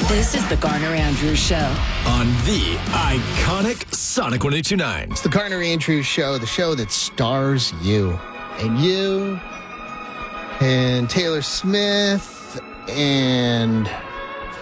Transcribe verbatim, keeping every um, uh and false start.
This is the Garner Andrews Show on the iconic Sonic one eight two nine. It's the Garner Andrews Show, the show that stars you and you and Taylor Smith and